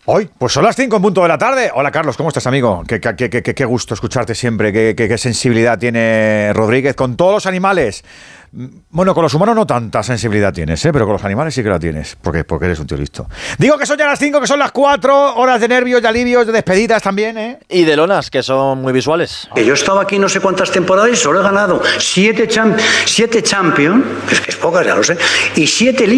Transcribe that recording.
Hoy, pues son las 5 en punto de la tarde. Hola, Carlos, ¿cómo estás, amigo? Qué gusto escucharte siempre. Qué sensibilidad tiene Rodríguez con todos los animales. Bueno, con los humanos no tanta sensibilidad tienes, pero con los animales sí que la tienes, porque eres un tío listo. Digo que son ya las 5, que son las 4, horas de nervios, de alivios, de despedidas también, ¿eh? Y de lonas, que son muy visuales. Yo he estado aquí no sé cuántas temporadas y solo he ganado 7 Champions, es que es pocas, ya lo sé, y 7 Ligas.